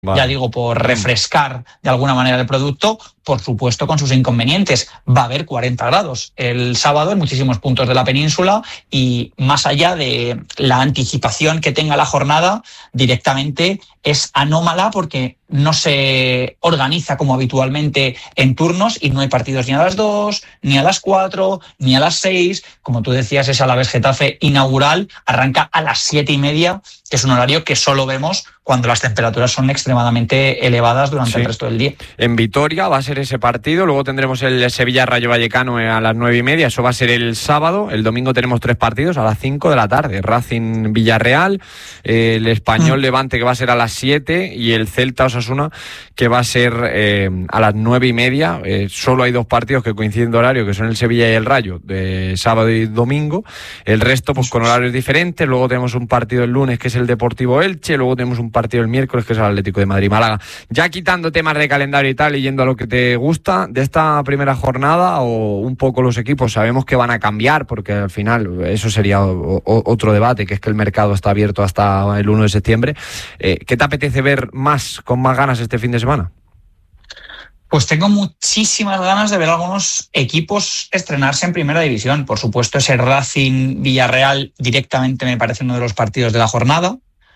ya digo, por refrescar de alguna manera el producto, por supuesto con sus inconvenientes. Va a haber 40 grados el sábado en muchísimos puntos de la península y más allá de la anticipación que tenga la jornada, directamente es anómala porque no se organiza como habitualmente en turnos y no hay partidos ni a las 2, ni a las 4, ni a las 6. Como tú decías, es Alavés-Getafe inaugural, arranca a las 7:30, que es un horario que solo vemos cuando las temperaturas son extremadamente elevadas durante el resto del día. En Vitoria va a ser ese partido, luego tendremos el Sevilla-Rayo Vallecano a las 9:30, eso va a ser el sábado. El domingo tenemos 3 partidos a las 5 de la tarde, Racing-Villarreal, el Español-Levante que va a ser a las 7 y el Celta-Osasuna que va a ser a las 9:30. Solo hay 2 partidos que coinciden de horario, que son el Sevilla y el Rayo, de sábado y domingo. El resto pues con horarios diferentes. Luego tenemos un partido el lunes que es el Deportivo Elche, luego tenemos un partido el miércoles que es el Atlético de Madrid-Málaga. Ya quitando temas de calendario y tal y yendo a lo que te gusta de esta primera jornada o un poco los equipos, sabemos que van a cambiar porque al final eso sería otro debate, que es que el mercado está abierto hasta el 1 de septiembre. ¿Qué te apetece ver con más ganas este fin de semana? Pues tengo muchísimas ganas de ver algunos equipos estrenarse en Primera División. Por supuesto, ese Racing-Villarreal directamente me parece uno de los partidos de la jornada,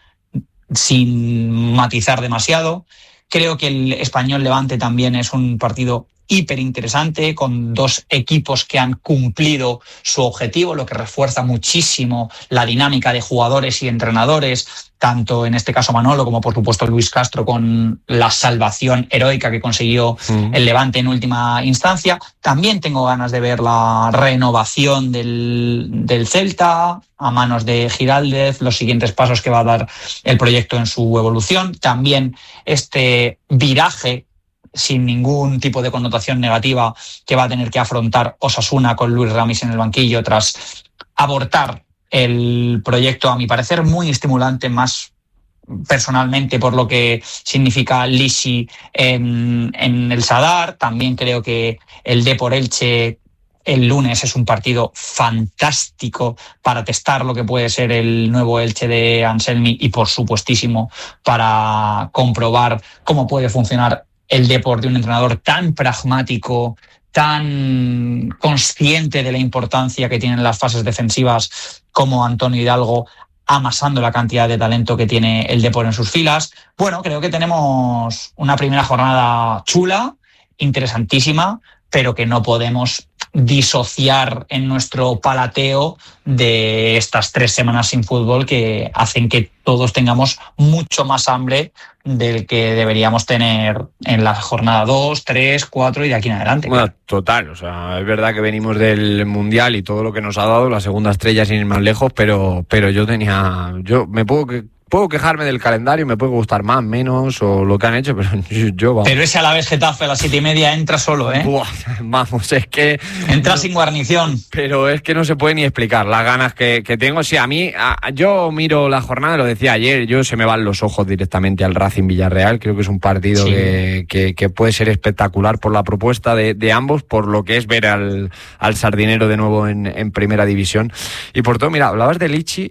sin matizar demasiado. Creo que el Español-Levante también es un partido hiper interesante, con 2 equipos que han cumplido su objetivo, lo que refuerza muchísimo la dinámica de jugadores y entrenadores, tanto en este caso Manolo como por supuesto Luis Castro, con la salvación heroica que consiguió el Levante en última instancia. También tengo ganas de ver la renovación del Celta a manos de Giraldez, los siguientes pasos que va a dar el proyecto en su evolución. También este viraje sin ningún tipo de connotación negativa que va a tener que afrontar Osasuna con Luis Ramis en el banquillo tras abortar el proyecto, a mi parecer muy estimulante, más personalmente por lo que significa Lisi en el Sadar. También creo que el Depor Elche el lunes es un partido fantástico para testar lo que puede ser el nuevo Elche de Anselmi y por supuestísimo para comprobar cómo puede funcionar el Depor de un entrenador tan pragmático, tan consciente de la importancia que tienen las fases defensivas como Antonio Hidalgo, amasando la cantidad de talento que tiene el Depor en sus filas. Bueno, creo que tenemos una primera jornada chula, interesantísima, pero que no podemos disociar en nuestro palateo de estas 3 semanas sin fútbol que hacen que todos tengamos mucho más hambre del que deberíamos tener en la jornada 2, 3, 4 y de aquí en adelante. Bueno, total, o sea, es verdad que venimos del Mundial y todo lo que nos ha dado, la segunda estrella sin ir más lejos, pero yo me puedo quejarme del calendario, me puede gustar más, menos o lo que han hecho, pero yo vamos. Pero ese Alavés-Getafe a las 7:30 entra solo, ¿eh? Buah, vamos, es que... Entra sin guarnición. Pero es que no se puede ni explicar las ganas que tengo. Sí, yo miro la jornada, lo decía ayer, se me van los ojos directamente al Racing-Villarreal. Creo que es un partido que puede ser espectacular por la propuesta de ambos, por lo que es ver al Sardinero de nuevo en Primera División. Y por todo, mira, hablabas de Lichi,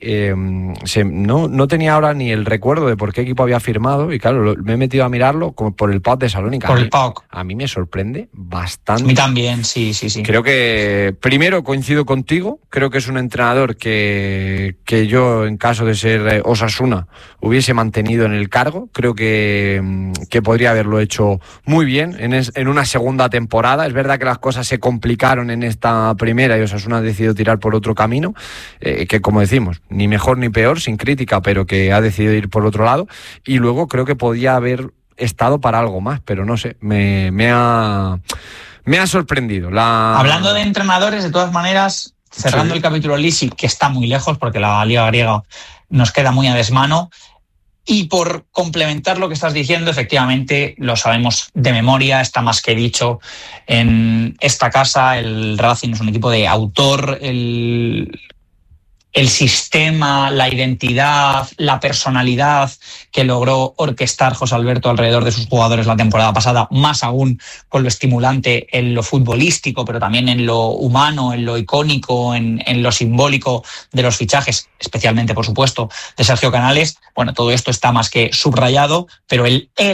no tenía ahora ni el recuerdo de por qué equipo había firmado y claro, me he metido a mirarlo como por el PAOK de Salónica. Por el PAOK. A mí me sorprende bastante. A mí también, sí. Creo que primero coincido contigo, creo que es un entrenador que yo en caso de ser Osasuna hubiese mantenido en el cargo. Creo que podría haberlo hecho muy bien en una segunda temporada. Es verdad que las cosas se complicaron en esta primera y Osasuna ha decidido tirar por otro camino, que como decimos, ni mejor ni peor, sin crítica, pero que ha decidido ir por otro lado, y luego creo que podía haber estado para algo más, pero no sé, me ha sorprendido. Hablando de entrenadores, de todas maneras, cerrando el capítulo Lisi, que está muy lejos porque la Liga griega nos queda muy a desmano, y por complementar lo que estás diciendo, efectivamente, lo sabemos de memoria, está más que dicho en esta casa, el Racing es un equipo de autor, el el sistema, la identidad, la personalidad que logró orquestar José Alberto alrededor de sus jugadores la temporada pasada, más aún con lo estimulante en lo futbolístico, pero también en lo humano, en lo icónico, en lo simbólico de los fichajes, especialmente, por supuesto, de Sergio Canales. Bueno, todo esto está más que subrayado, pero el